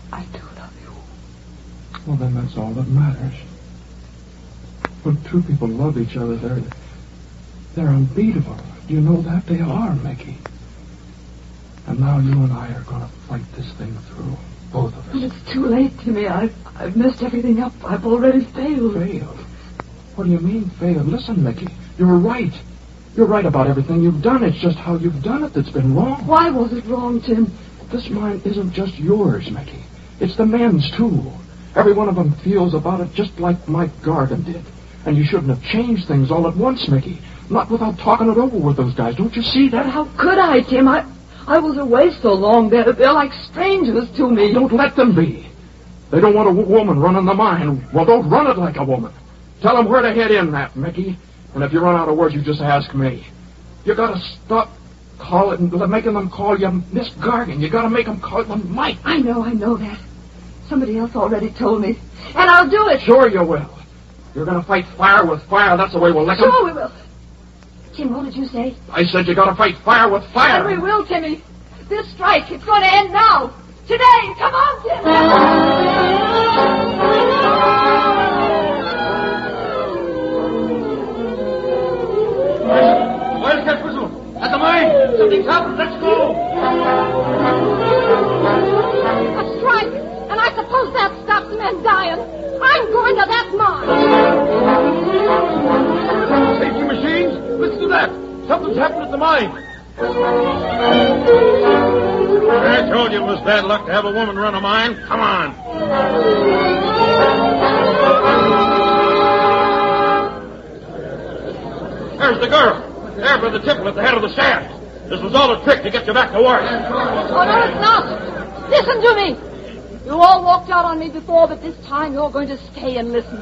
I do love you. Well, then that's all that matters. When two people love each other, they're unbeatable. Do you know that? They are, Mickey. And now you and I are going to fight this thing through. Both of us. But it's too late, Timmy. I've messed everything up. I've already failed. Failed? What do you mean, failed? Listen, Mickey, you're right. You're right about everything you've done. It's just how you've done it that's been wrong. Why was it wrong, Tim? This mine isn't just yours, Mickey. It's the men's, too. Every one of them feels about it just like Mike Gargan did. And you shouldn't have changed things all at once, Mickey. Not without talking it over with those guys. Don't you see that? But how could I, Tim? I was away so long. They're like strangers to me. Don't let them be. They don't want a woman running the mine. Well, don't run it like a woman. Tell them where to head in that, Mickey. And if you run out of words, you just ask me. You gotta stop making them call you Miss Gargan. You gotta make them call them Mike. I know that. Somebody else already told me. And I'll do it. Sure you will. You're gonna fight fire with fire. That's the way we'll lick them. Sure we will. Tim, what did you say? I said you gotta fight fire with fire. And we will, Timmy. This strike, it's going to end now. Today. Come on, Timmy. Where's Cat Whistle? At the mine. Something's happened. Let's go. A strike, and I suppose that stops men dying. I'm going to that mine. Safety machines? Listen to that. Something's happened at the mine. I told you it was bad luck to have a woman run a mine. Come on. There's the girl. There by the tipple at the head of the stairs. This was all a trick to get you back to work. Oh, no, it's not. Listen to me. You all walked out on me before, but this time you're going to stay and listen.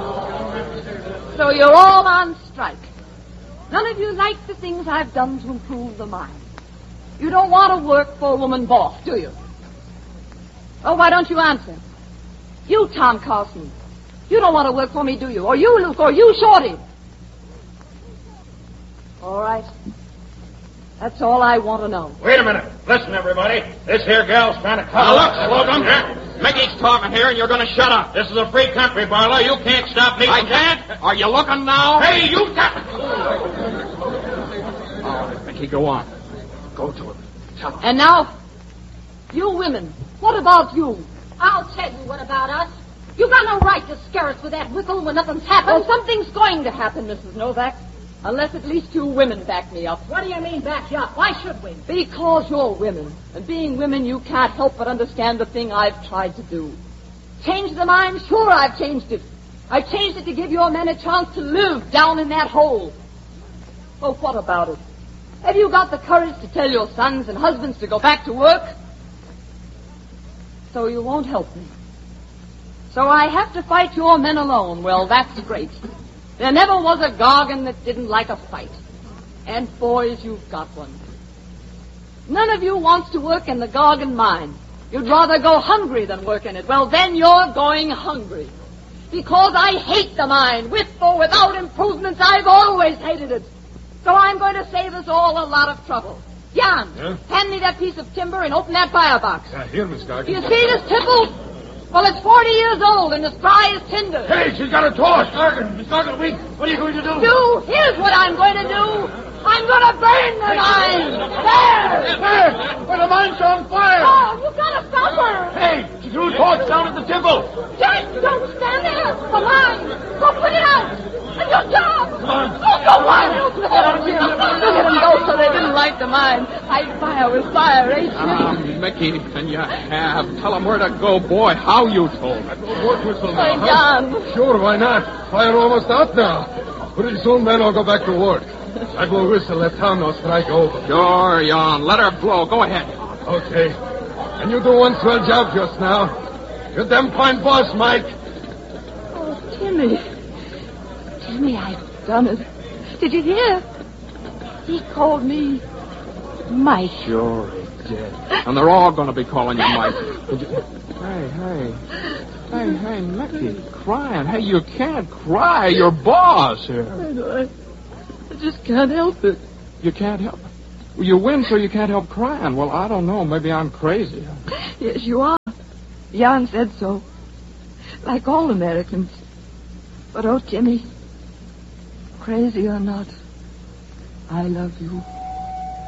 So you're all on strike. None of you like the things I've done to improve the mine. You don't want to work for a woman boss, do you? Oh, why don't you answer? You, Tom Carson. You don't want to work for me, do you? Or you, Luke, or you, Shorty. All right. That's all I want to know. Wait a minute. Listen, everybody. This here gal's trying to cut. Now, look, Slocum. Mickey's talking here, and you're going to shut up. This is a free country, Barlow. You can't stop me. I can't? Are you looking now? Hey, you got... All right, Mickey, go on. Go to him. Tell him. And now, you women, what about you? I'll tell you what about us. You got no right to scare us with that whistle when nothing's happened. Well, something's going to happen, Mrs. Novak. Unless at least you women back me up. What do you mean back you up? Why should we? Because you're women. And being women, you can't help but understand the thing I've tried to do. Change the mine? Sure, I've changed it. I've changed it to give your men a chance to live down in that hole. Well, what about it? Have you got the courage to tell your sons and husbands to go back to work? So you won't help me. So I have to fight your men alone. Well, that's great. There never was a Gargan that didn't like a fight. And boys, you've got one. None of you wants to work in the Gargan mine. You'd rather go hungry than work in it. Well, then you're going hungry. Because I hate the mine. With or without improvements, I've always hated it. So I'm going to save us all a lot of trouble. Jan, hand me that piece of timber and open that firebox. Here, Miss Gargan. Do you see this tipple? Well, it's 40 years old and as dry as tinder. Hey, she's got a torch. Miss Gargan, wait. What are you going to do? Here's what I'm going to do. I'm going to burn the mine. There! Well, the mine's on fire. Oh, you've got to stop her. Hey, she threw a torch down at the temple. Jack, don't stand there. The mine. Go put it out. And your job. Come on. Oh, go on. Look at them go so they didn't light the mine. Fight fire with fire, ain't you? Mickey, and you have. Tell him where to go, boy. How you told me. Work whistle now, Hey, John. Sure, why not? Fire almost out now. Pretty soon, men will go back to work. I will whistle, let town know strike over. Sure, Jan. Let her blow. Go ahead. Okay. And you do one swell job just now. You're damn fine boss, Mike. Oh, Timmy. Timmy, I've done it. Did you hear? He called me Mike. Sure he did. And they're all going to be calling you Mike. Hey, Mickey, crying. Hey, you can't cry. You're boss here. I know. I just can't help it. You can't help it? Well, you win, so you can't help crying. Well, I don't know. Maybe I'm crazy. Yes, you are. Jan said so. Like all Americans. But, oh, Timmy, crazy or not, I love you.